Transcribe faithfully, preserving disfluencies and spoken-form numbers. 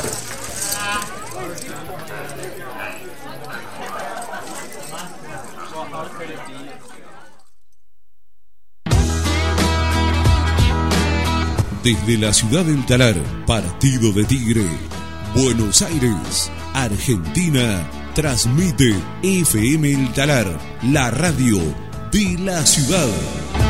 Desde la ciudad del Talar, partido de Tigre, Buenos Aires, Argentina, transmite F M El Talar, la radio de la ciudad.